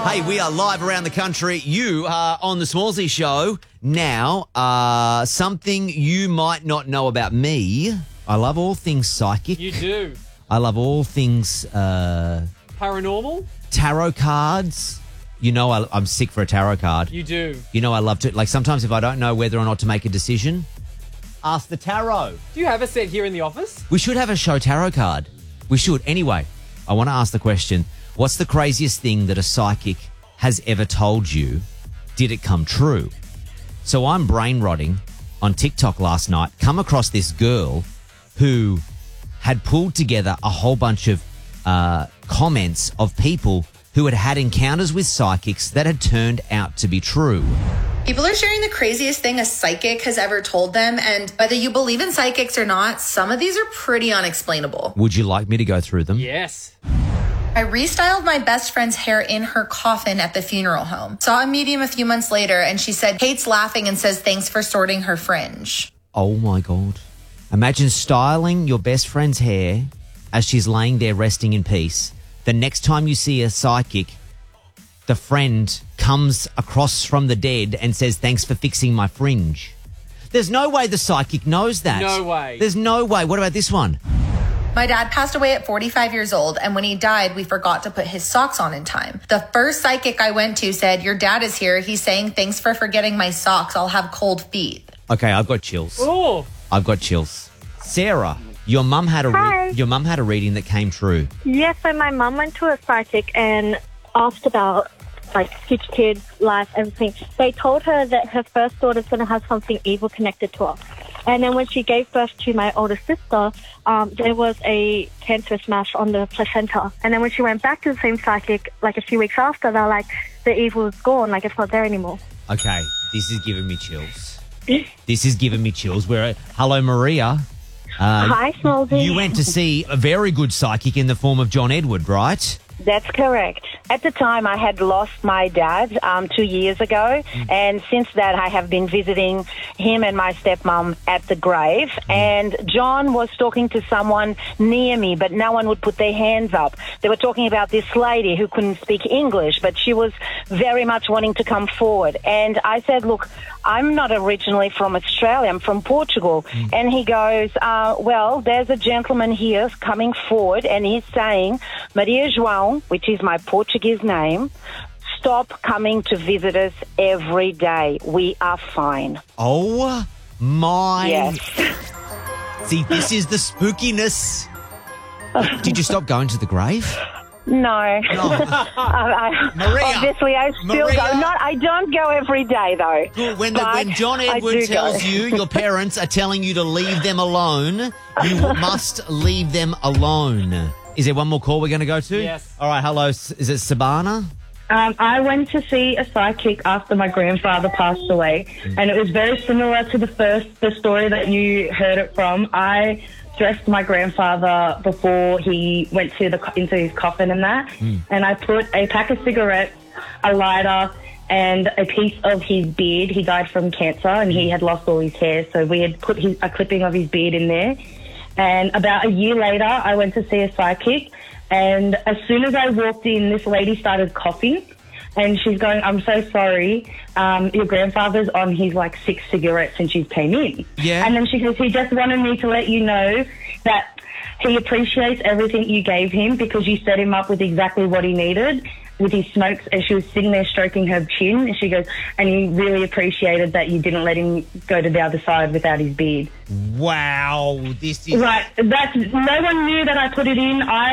Hey, we are live around the country. You are on the Smallsy Show. Now, something you might not know about me. I love all things psychic. You do. I love all things Paranormal? tarot cards. You know I'm sick for a tarot card. You do. You know I love to, like sometimes if I don't know whether or not to make a decision, ask the tarot. Do you have a set here in the office? We should have a show tarot card. We should. Anyway, I want to ask the question, what's the craziest thing that a psychic has ever told you? Did it come true? So I'm brain rotting on TikTok last night, come across this girl who had pulled together a whole bunch of comments of people who had had encounters with psychics that had turned out to be true. People are sharing the craziest thing a psychic has ever told them, and whether you believe in psychics or not, some of these are pretty unexplainable. Would you like me to go through them? Yes. I restyled my best friend's hair in her coffin at the funeral home. Saw a medium a few months later, and she said Kate's laughing and says thanks for sorting her fringe. Oh my God. Imagine styling your best friend's hair as she's laying there resting in peace. The next time you see a psychic, the friend comes across from the dead and says, thanks for fixing my fringe. There's no way the psychic knows that. No way. There's no way. What about this one? My dad passed away at 45 years old, and when he died, we forgot to put his socks on in time. The first psychic I went to said, your dad is here. He's saying, thanks for forgetting my socks. I'll have cold feet. Okay, I've got chills. Oh. I've got chills. Sarah, your mum had a reading that came true. Yes, so my mum went to a psychic and asked about like future kids, life, everything. They told her that her first daughter's going to have something evil connected to her. And then when she gave birth to my older sister, there was a cancerous mass on the placenta. And then when she went back to the same psychic, like a few weeks after, they're like, the evil is gone, like it's not there anymore. Okay, this is giving me chills. This is giving me chills. Hello, Maria. Hi, Smallsy. You went to see a very good psychic in the form of John Edward, right? That's correct. At the time, I had lost my dad 2 years ago, and since that, I have been visiting him and my stepmom at the grave. And John was talking to someone near me, but no one would put their hands up. They were talking about this lady who couldn't speak English, but she was very much wanting to come forward. And I said, look, I'm not originally from Australia, I'm from Portugal. And he goes, well, there's a gentleman here coming forward, and he's saying, Maria João, which is my Portuguese name, stop coming to visit us every day. We are fine. Oh, my. Yes. See, this is the spookiness. Did you stop going to the grave? No. Maria. Obviously, I still Maria. go. I don't go every day, though. Good. When John I Edward do tells go. you your parents are telling you to leave them alone, you must leave them alone. Is there one more call we're going to go to? Yes. All right, hello. Is it Sabana? I went to see a psychic after my grandfather passed away, and it was very similar to the story that you heard it from. I dressed my grandfather before he went into his coffin and that, and I put a pack of cigarettes, a lighter, and a piece of his beard. He died from cancer, and he had lost all his hair, so we had put a clipping of his beard in there. And about a year later, I went to see a psychic, and as soon as I walked in, this lady started coughing, and she's going, I'm so sorry, your grandfather's on his, 6 cigarettes since you came in. Yeah. And then she goes, he just wanted me to let you know that he appreciates everything you gave him because you set him up with exactly what he needed with his smokes. And she was sitting there stroking her chin, and she goes, and he really appreciated that you didn't let him go to the other side without his beard. Wow, this is... Right, no one knew that I put it in.